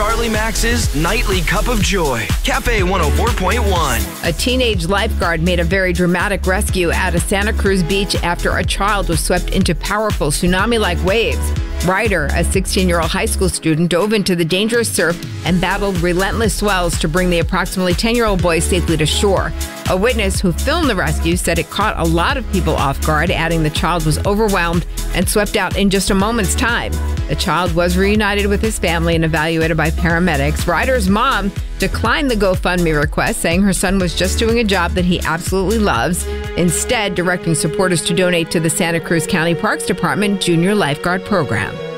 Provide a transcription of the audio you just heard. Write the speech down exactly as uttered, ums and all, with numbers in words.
Charlie Max's Nightly Cup of Joy. Cafe one oh four point one. A teenage lifeguard made a very dramatic rescue at a Santa Cruz beach after a child was swept into powerful tsunami-like waves. Ryder, a sixteen-year-old high school student, dove into the dangerous surf and battled relentless swells to bring the approximately ten-year-old boy safely to shore. A witness who filmed the rescue said it caught a lot of people off guard, adding the child was overwhelmed and swept out in just a moment's time. The child was reunited with his family and evaluated by paramedics. Ryder's mom declined the GoFundMe request, saying her son was just doing a job that he absolutely loves, instead directing supporters to donate to the Santa Cruz County Parks Department Junior Lifeguard Program.